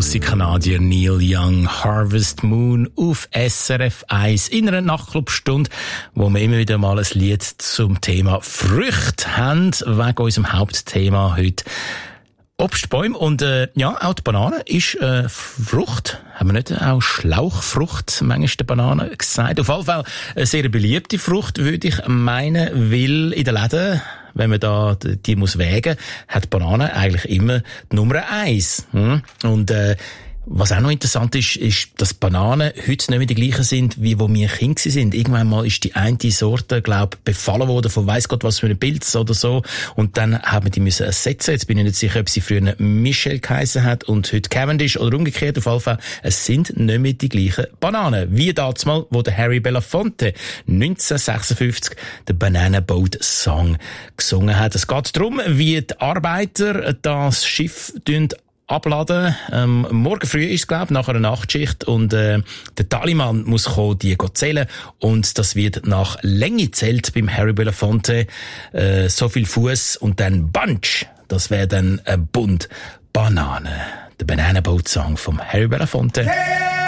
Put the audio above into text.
grosse Kanadier Neil Young, Harvest Moon auf SRF 1 in einer Nachtclubstunde, wo wir immer wieder mal ein Lied zum Thema Früchte haben, wegen unserem Hauptthema heute. Obstbäume und ja, auch die Banane ist Frucht. Haben wir nicht auch Schlauchfrucht manchmal der Banane gesagt? Auf jeden Fall eine sehr beliebte Frucht, würde ich meinen, weil in den Läden, wenn man da die muss wägen, hat Banane eigentlich immer die Nummer 1. Und was auch noch interessant ist, dass Bananen heute nicht mehr die gleichen sind, wie wo wir Kinder sind. Irgendwann mal ist die eine Sorte, befallen worden von weiss Gott was für einem Pilz oder so. Und dann haben wir die müssen ersetzen. Jetzt bin ich nicht sicher, ob sie früher Michel geheissen hat und heute Cavendish oder umgekehrt. Auf jeden Fall, es sind nicht mehr die gleichen Bananen. Wie damals mal, wo der Harry Belafonte 1956 den Banana Boat Song gesungen hat. Es geht darum, wie die Arbeiter das Schiff abladen. Morgen früh ist es, nach einer Nachtschicht. Und der Tallymann muss kommen, die zählen. Und das wird nach Länge zählt beim Harry Belafonte. So viel Fuß und dann Bunch. Das wäre dann ein Bund Banane. Der Banana Boat Song vom Harry Belafonte. Hey!